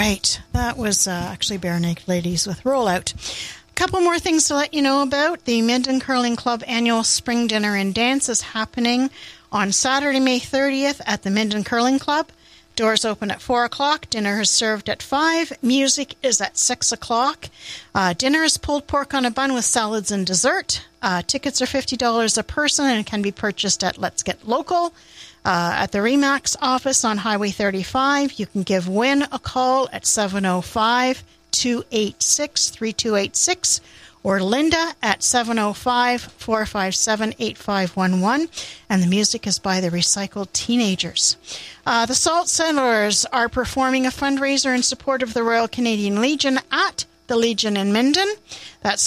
right. That was actually Bare Naked Ladies with Rollout. A couple more things to let you know about. The Minden Curling Club annual Spring Dinner and Dance is happening on Saturday, May 30th at the Minden Curling Club. Doors open at 4 o'clock. Dinner is served at 5. Music is at 6 o'clock. Dinner is pulled pork on a bun with salads and dessert. Tickets are $50 a person and can be purchased at Let's Get Local. At the RE/MAX office on Highway 35, you can give Win a call at 705-286-3286 or Linda at 705-457-8511. And the music is by the Recycled Teenagers. The Salt Settlers are performing a fundraiser in support of the Royal Canadian Legion at the Legion in Minden. That's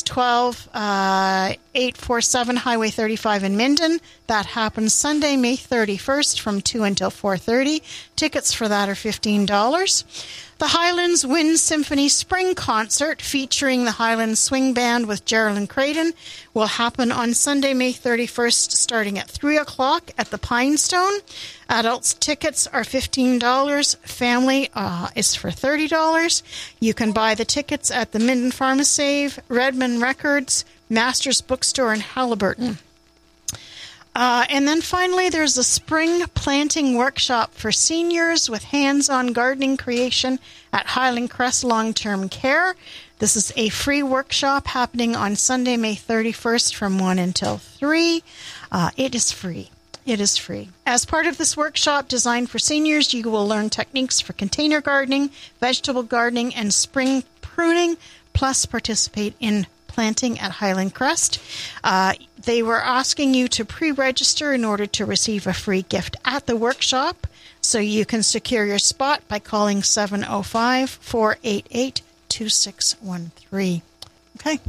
12847 Highway 35 in Minden. That happens Sunday, May 31st from 2 until 4:30. Tickets for that are $15. The Highlands Wind Symphony Spring Concert featuring the Highlands Swing Band with Geraldine Creighton will happen on Sunday, May 31st, starting at 3 o'clock at the Pine Stone. Adults tickets are $15. Family is for $30. You can buy the tickets at the Minden Pharmasave, Redmond Records, Masters Bookstore, and Halliburton. And then finally, there's a spring planting workshop for seniors with hands-on gardening creation at Highland Crest Long-Term Care. This is a free workshop happening on Sunday, May 31st from 1 until 3. It is free. It is free. As part of this workshop designed for seniors, you will learn techniques for container gardening, vegetable gardening, and spring pruning, plus participate in planting at Highland Crest. They were asking you to pre-register in order to receive a free gift at the workshop. So you can secure your spot by calling 705-488-2613. Okay.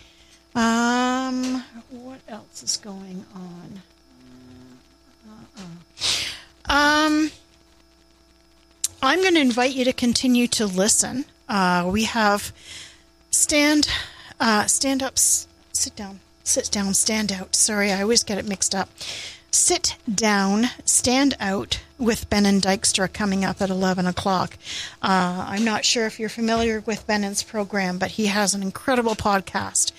What else is going on? I'm going to invite you to continue to listen. We have stand up, sit down, stand out. Sorry, I always get it mixed up. Sit down, stand out with Ben and Dykstra coming up at 11 o'clock. I'm not sure if you're familiar with Ben's program, but he has an incredible podcast.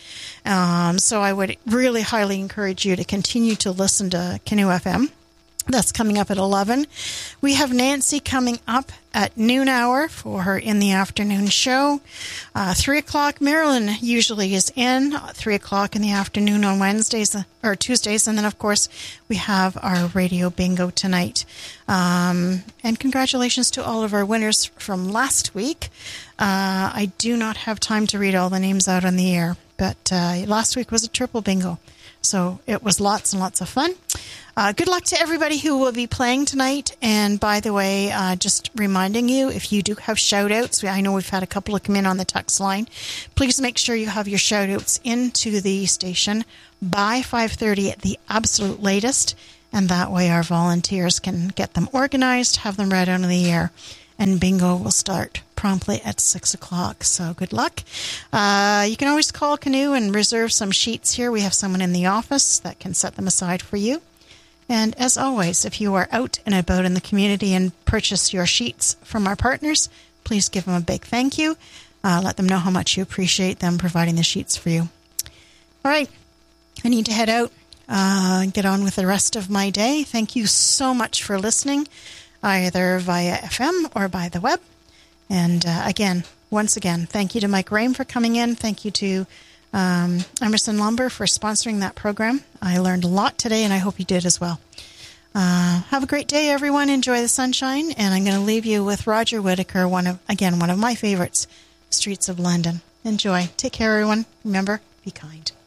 So I would really highly encourage you to continue to listen to Canoe FM. That's coming up at 11. We have Nancy coming up at noon hour for her in the afternoon show. 3 o'clock, Marilyn usually is in 3 o'clock in the afternoon on Wednesdays or Tuesdays. And then, of course, we have our radio bingo tonight. And congratulations to all of our winners from last week. I do not have time to read all the names out on the air, but last week was a triple bingo. So it was lots and lots of fun. Good luck to everybody who will be playing tonight. And by the way, just reminding you, if you do have shout-outs, I know we've had a couple of come in on the text line, please make sure you have your shout-outs into the station by 5:30 at the absolute latest. And that way our volunteers can get them organized, have them read on the air. And bingo will start promptly at 6 o'clock. So good luck. You can always call Canoe and reserve some sheets here. We have someone in the office that can set them aside for you. And as always, if you are out and about in the community and purchase your sheets from our partners, please give them a big thank you. Let them know how much you appreciate them providing the sheets for you. All right. I need to head out and get on with the rest of my day. Thank you so much for listening, either via FM or by the web. And once again, thank you to Mike Rame for coming in. Thank you to Emerson Lumber for sponsoring that program. I learned a lot today, and I hope you did as well. Have a great day, everyone. Enjoy the sunshine, and I'm going to leave you with Roger Whittaker, one of my favorites, Streets of London. Enjoy. Take care, everyone. Remember, be kind.